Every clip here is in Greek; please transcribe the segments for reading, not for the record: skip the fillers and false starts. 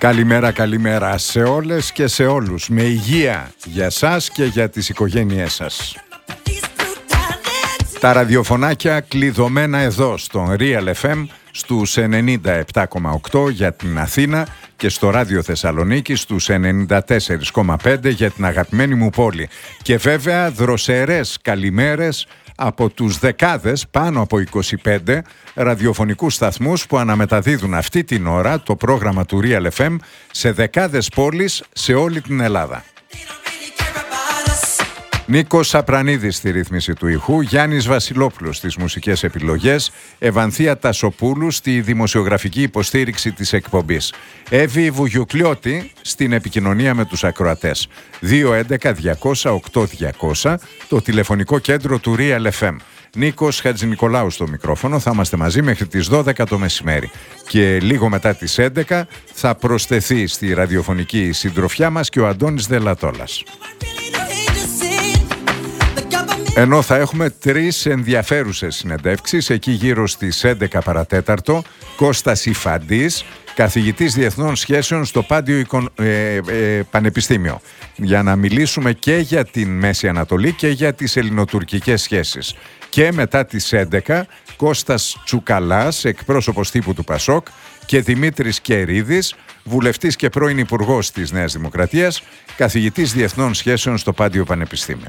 Καλημέρα σε όλες και σε όλους. Με υγεία για σας και για τις οικογένειές σας. Τα ραδιοφωνάκια κλειδωμένα εδώ στον Real FM στους 97,8 για την Αθήνα και στο Ράδιο Θεσσαλονίκη στους 94,5 για την αγαπημένη μου πόλη. Και βέβαια δροσερές καλημέρες από τους δεκάδες, πάνω από 25 ραδιοφωνικούς σταθμούς που αναμεταδίδουν αυτή την ώρα το πρόγραμμα του Real FM σε δεκάδες πόλεις σε όλη την Ελλάδα. Νίκος Σαπρανίδης στη ρύθμιση του ηχού, Γιάννης Βασιλόπουλος στις μουσικές επιλογές, Ευανθία Τασοπούλου στη δημοσιογραφική υποστήριξη της εκπομπής, Εύη Βουγιουκλιώτη στην επικοινωνία με τους ακροατές. 211-200-8200 το τηλεφωνικό κέντρο του Real FM. Νίκος Χατζηνικολάου στο μικρόφωνο, θα είμαστε μαζί μέχρι τις 12 το μεσημέρι. Και λίγο μετά τις 11 θα προσθεθεί στη ραδιοφωνική συντροφιά μας και ο Αντώνης Δελατόλας. Ενώ θα έχουμε τρεις ενδιαφέρουσες συνεντεύξεις, εκεί γύρω στις 11 παρατέταρτο, Κώστας Ιφαντής, καθηγητής διεθνών σχέσεων στο Πάντιο Πανεπιστήμιο, για να μιλήσουμε και για την Μέση Ανατολή και για τις ελληνοτουρκικές σχέσεις. Και μετά τις 11, Κώστας Τσουκαλάς, εκπρόσωπος τύπου του Πασόκ, και Δημήτρης Κερίδης, βουλευτής και πρώην υπουργός της Νέας Δημοκρατίας, καθηγητής διεθνών σχέσεων στο Πάντιο Πανεπιστήμιο.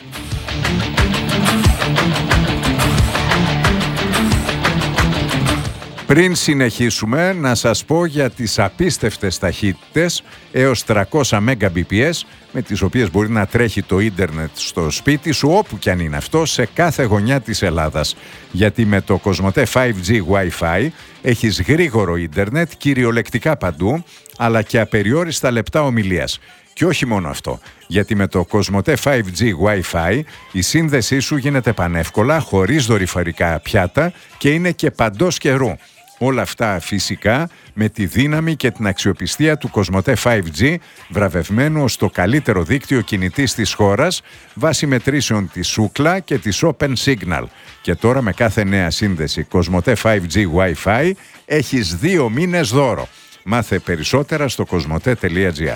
Πριν συνεχίσουμε, να σας πω για τις απίστευτες ταχύτητες έως 300 Mbps με τις οποίες μπορεί να τρέχει το ίντερνετ στο σπίτι σου, όπου κι αν είναι αυτό, σε κάθε γωνιά της Ελλάδας. Γιατί με το Κοσμοτέ 5G Wi-Fi έχεις γρήγορο ίντερνετ κυριολεκτικά παντού, αλλά και απεριόριστα λεπτά ομιλίας. Και όχι μόνο αυτό, γιατί με το Κοσμοτέ 5G Wi-Fi η σύνδεσή σου γίνεται πανεύκολα, χωρίς δορυφορικά πιάτα και είναι και παντός καιρού. Όλα αυτά φυσικά με τη δύναμη και την αξιοπιστία του Κοσμοτέ 5G, βραβευμένου ως το καλύτερο δίκτυο κινητής της χώρας, βάσει μετρήσεων της Ookla και της Open Signal. Και τώρα με κάθε νέα σύνδεση Κοσμοτέ 5G Wi-Fi έχεις 2 μήνες δώρο. Μάθε περισσότερα στο κοσμοτέ.gr.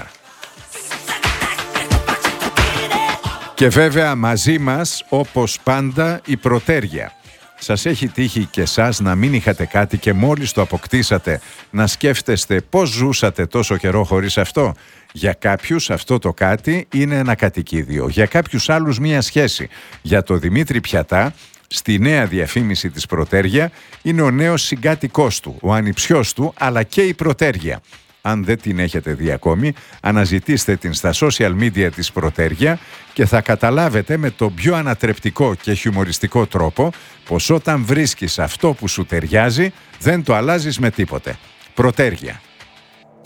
Και βέβαια μαζί μας, όπως πάντα, η Πρωτέργεια. Σας έχει τύχει και εσάς να μην είχατε κάτι και μόλις το αποκτήσατε να σκέφτεστε πώς ζούσατε τόσο καιρό χωρίς αυτό? Για κάποιους αυτό το κάτι είναι ένα κατοικίδιο, για κάποιους άλλους μία σχέση. Για το Δημήτρη Πιατά, στη νέα διαφήμιση της Πρωτέργεια, είναι ο νέος συγκάτοικός του, ο ανιψιός του, αλλά και η Πρωτέργεια. Αν δεν την έχετε δει ακόμη, αναζητήστε την στα social media της Πρωτέργεια και θα καταλάβετε με τον πιο ανατρεπτικό και χιουμοριστικό τρόπο πως όταν βρίσκεις αυτό που σου ταιριάζει, δεν το αλλάζεις με τίποτε. Πρωτέργεια.